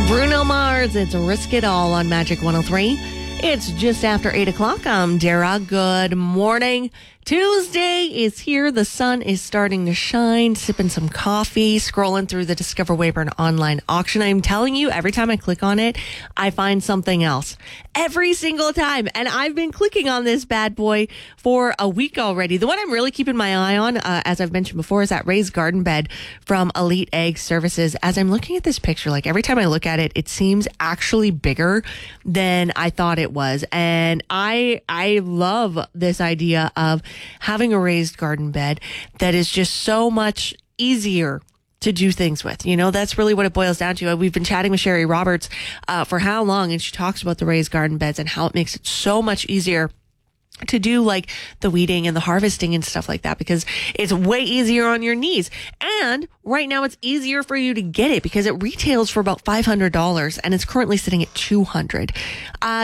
Bruno Mars, it's Risk It All on Magic 103. It's just after 8 o'clock. I'm Dara. Good morning. Tuesday is here. The sun is starting to shine, sipping some coffee, scrolling through the Discover Weyburn online auction. I'm telling you, every time I click on it, I find something else. Every single time. And I've been clicking on this bad boy for a week already. The one I'm really keeping my eye on, as I've mentioned before, is that raised garden bed from Elite Egg Services. As I'm looking at this picture, like every time I look at it, it seems actually bigger than I thought it was. And I love this idea of having a raised garden bed that is just so much easier to do things with. You know, that's really what it boils down to. We've been chatting with Sherry Roberts for how long, and she talks about the raised garden beds and how it makes it so much easier to do like the weeding and the harvesting and stuff like that, because it's way easier on your knees. And right now it's easier for you to get it because it retails for about $500 and it's currently sitting at $200.